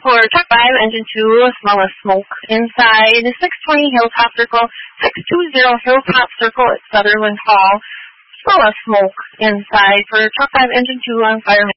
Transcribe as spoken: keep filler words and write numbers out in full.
For Truck five, Engine two, smell of smoke inside. six twenty Hilltop Circle, six twenty Hilltop Circle at Sutherland Hall. Smell of smoke inside. For Truck five, Engine two on fireman.